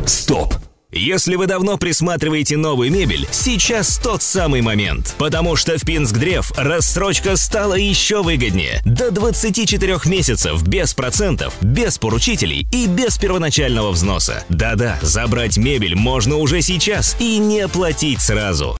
Стоп! Если вы давно присматриваете новую мебель, сейчас тот самый момент. Потому что в Пинск-Древ рассрочка стала еще выгоднее. До 24 месяцев без процентов, без поручителей и без первоначального взноса. Да-да, забрать мебель можно уже сейчас и не платить сразу.